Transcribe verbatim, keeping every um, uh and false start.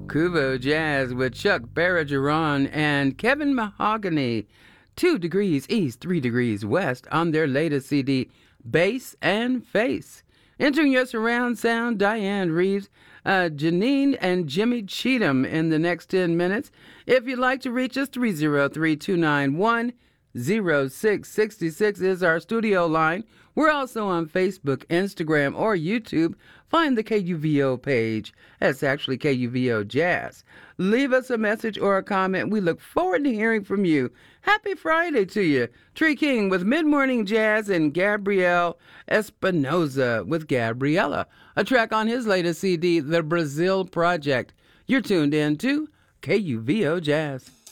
Kuvo Jazz with Chuck Barrageron and Kevin Mahogany. Two degrees east, three degrees west on their latest C D, Bass and Face. Entering your surround sound, Diane Reeves, uh, Janine, and Jimmy Cheatham in the next ten minutes. If you'd like to reach us, three oh three, two nine one, oh six six six is our studio line. We're also on Facebook, Instagram, or YouTube. Find the K U V O page. That's actually K U V O Jazz. Leave us a message or a comment. We look forward to hearing from you. Happy Friday to you. Tree King with Mid-Morning Jazz and Gabriel Espinoza with Gabriella, a track on his latest C D, The Brazil Project. You're tuned in to K U V O Jazz.